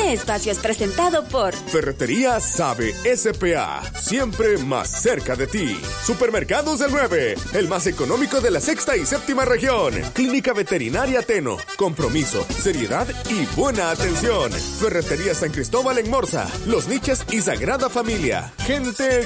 Este espacio es presentado por Ferretería Sabe S.p.A. Siempre más cerca de ti. Supermercados del 9, el más económico de la sexta y séptima región. Clínica Veterinaria Teno. Compromiso, seriedad y buena atención. Ferretería San Cristóbal en Morza, Los Niches y Sagrada Familia. Gente